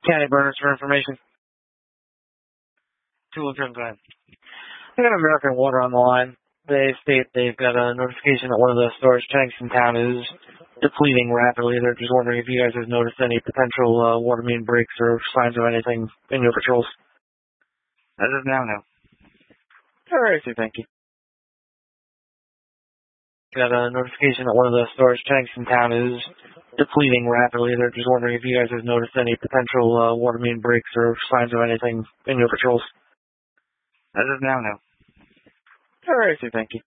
County burners for information. 210. I got American Water on the line. They state they've got a notification that one of the storage tanks in town is depleting rapidly. They're just wondering if you guys have noticed any potential water main breaks or signs of anything in your patrols. As of now, no. All right, sir, thank you. Got a notification that one of the storage tanks in town is depleting rapidly. They're just wondering if you guys have noticed any potential water main breaks or signs of anything in your patrols. As of now, no. All right, sir, thank you.